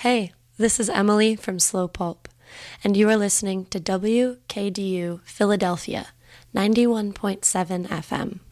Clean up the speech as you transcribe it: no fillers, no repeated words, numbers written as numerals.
Hey, this is Emily from Slow Pulp, and you are listening to WKDU Philadelphia, 91.7 FM.